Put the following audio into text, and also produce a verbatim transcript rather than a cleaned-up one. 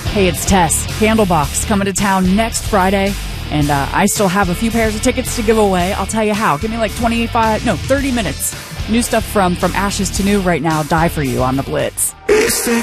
Hey, it's Tess. Candlebox coming to town next Friday, and uh, I still have a few pairs of tickets to give away. I'll tell you how. Give me like twenty-five, no, thirty minutes. New stuff from, from Ashes to New right now. Die For You on the Blitz.